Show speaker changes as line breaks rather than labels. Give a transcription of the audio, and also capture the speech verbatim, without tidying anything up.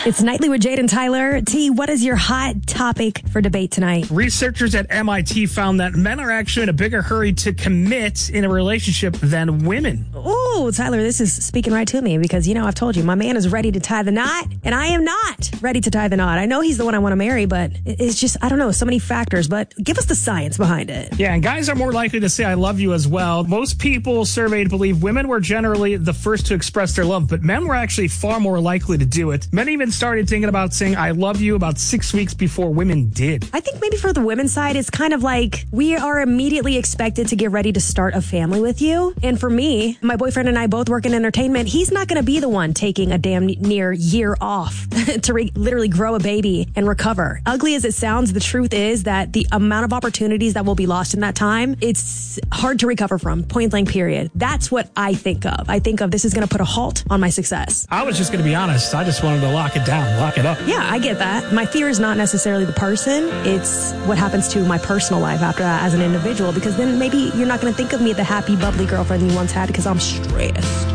It's Nightly with Jade and Tyler. T, what is your hot topic for debate tonight?
Researchers at M I T found that men are actually in a bigger hurry to commit in a relationship than women.
Oh, Tyler, this is speaking right to me because, you know, I've told you, my man is ready to tie the knot, and I am not ready to tie the knot. I know he's the one I want to marry, but it's just, I don't know, so many factors, but give us the science behind it.
Yeah, and guys are more likely to say I love you as well. Most people surveyed believe women were generally the first to express their love, but men were actually far more likely to do it. Men even started thinking about saying I love you about six weeks before women did.
I think maybe for the women's side, it's kind of like we are immediately expected to get ready to start a family with you. And for me, my boyfriend and I both work in entertainment. He's not going to be the one taking a damn near year off to re- literally grow a baby and recover. Ugly as it sounds, the truth is that the amount of opportunities that will be lost in that time, it's hard to recover from, point blank period. That's what I think of. I think of this is going to put a halt on my success.
I was just going to be honest. I just wanted to lock it down, lock it up.
Yeah, I get that. My fear is not necessarily the person. It's what happens to my personal life after that as an individual, because then maybe you're not going to think of me the happy, bubbly girlfriend you once had because I'm stressed.